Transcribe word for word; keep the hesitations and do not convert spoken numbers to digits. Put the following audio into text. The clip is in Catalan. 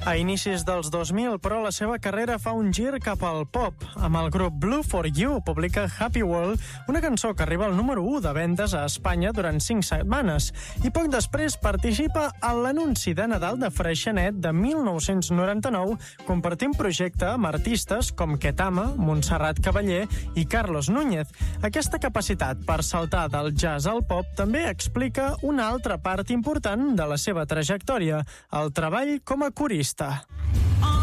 A inicis dels dos mil, però, la seva carrera fa un gir cap al pop. Amb el grup Blue for You publica Happy World, una cançó que arriba al número u de vendes a Espanya durant cinc setmanes, i poc després participa en l'anunci de Nadal de Freixenet de mil nou-cents noranta-nou, compartint projecte amb artistes com Ketama, Montserrat Caballé i Carlos Núñez. Aquesta capacitat per saltar del jazz al pop també explica una altra part important de la seva trajectòria, el treball com a corista.